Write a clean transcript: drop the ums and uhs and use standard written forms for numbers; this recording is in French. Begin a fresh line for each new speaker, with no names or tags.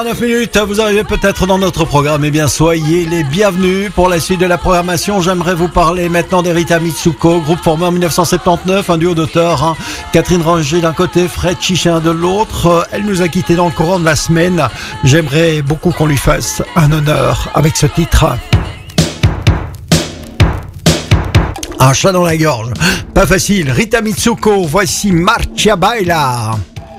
9 minutes, vous arrivez peut-être dans notre programme. Eh bien, soyez les bienvenus pour la suite de la programmation. J'aimerais vous parler maintenant d'Erita Mitsuko, groupe formé en 1979, un duo d'auteurs, hein. Catherine Ranger d'un côté, Fred Chichin de l'autre. Elle nous a quittés dans le courant de la semaine. J'aimerais beaucoup qu'on lui fasse un honneur avec ce titre. Un chat dans la gorge. Pas facile. Rita Mitsuko, voici Marcia Baila.